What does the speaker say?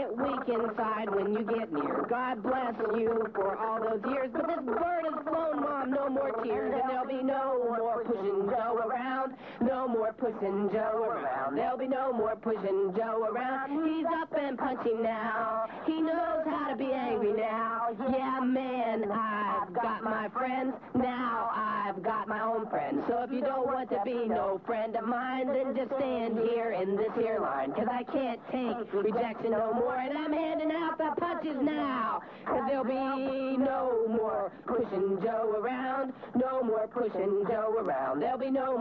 get weak inside when you get near. God bless you for all those years, but this bird has flown, Mom, no more tears, and there'll be no more pushing Joe around, no more pushing Joe around. There'll be no more pushing Joe around. He's up and punching now. He knows how to be angry now. Yeah, man, I've got my friends. Now I've got my own friends. So if you don't want to be no friend of mine, then just stand here in this here line. Cause I can't take rejection no more, and I'm handing out the punches now. Cause there'll be no more pushing Joe around. No more pushing Joe around. There'll be no